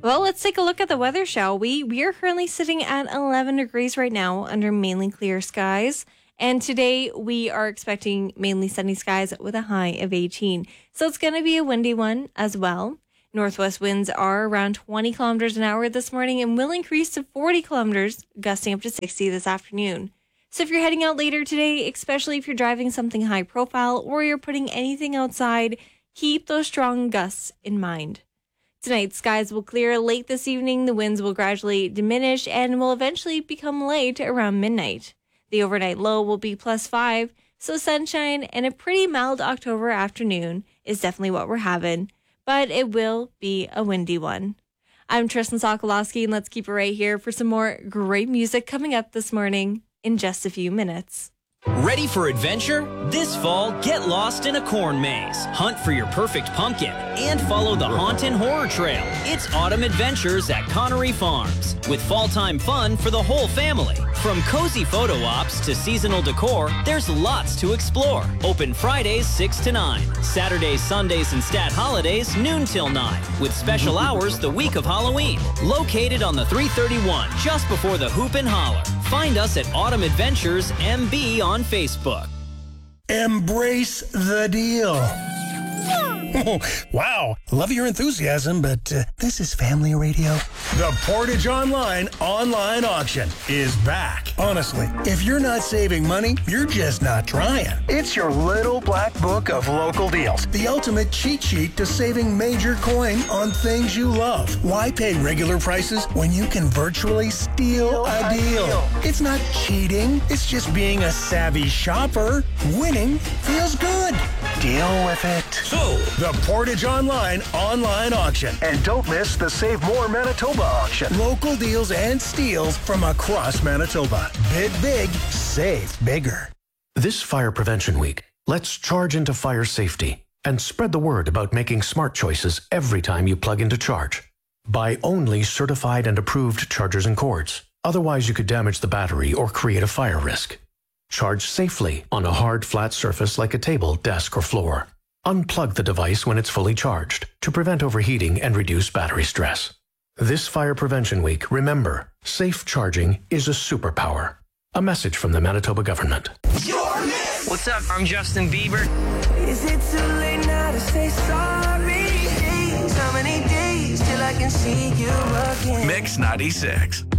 Well, let's take a look at the weather, shall we? We are currently sitting at 11 degrees right now under mainly clear skies. And today we are expecting mainly sunny skies with a high of 18. So it's going to be a windy one as well. Northwest winds are around 20 kilometers an hour this morning and will increase to 40 kilometers, gusting up to 60 this afternoon. So if you're heading out later today, especially if you're driving something high profile or you're putting anything outside, keep those strong gusts in mind. Tonight, skies will clear late this evening. The winds will gradually diminish and will eventually become light around midnight. The overnight low will be +5, so sunshine and a pretty mild October afternoon is definitely what we're having, but it will be a windy one. I'm Tristan Sokolowski, and let's keep it right here for some more great music coming up this morning in just a few minutes. Ready for adventure? This fall, get lost in a corn maze, hunt for your perfect pumpkin, and follow the Hauntin' Horror Trail. It's autumn adventures at Connery Farms, with fall-time fun for the whole family. From cozy photo ops to seasonal decor, there's lots to explore. Open Fridays 6 to 9, Saturdays, Sundays, and stat holidays noon till 9, with special hours the week of Halloween. Located on the 331, just before the Hoop and Holler. Find us at Autumn Adventures MB on Facebook. Embrace the deal. Wow, love your enthusiasm, but this is family radio. The Portage Online auction is back. Honestly, if you're not saving money, you're just not trying. It's your little black book of local deals. The ultimate cheat sheet to saving major coin on things you love. Why pay regular prices when you can virtually steal a deal? It's not cheating. It's just being a savvy shopper. Winning feels good. Deal with it. So, the Portage Online auction. And don't miss the Save More Manitoba auction. Local deals and steals from across Manitoba. Bid big, save bigger. This Fire Prevention Week, let's charge into fire safety and spread the word about making smart choices every time you plug into charge. Buy only certified and approved chargers and cords. Otherwise, you could damage the battery or create a fire risk. Charge safely on a hard, flat surface like a table, desk, or floor. Unplug the device when it's fully charged to prevent overheating and reduce battery stress. This Fire Prevention Week, remember, safe charging is a superpower. A message from the Manitoba government. What's up? I'm Justin Bieber. Is it too late now to say sorry? So many days till I can see you again. Mix 96.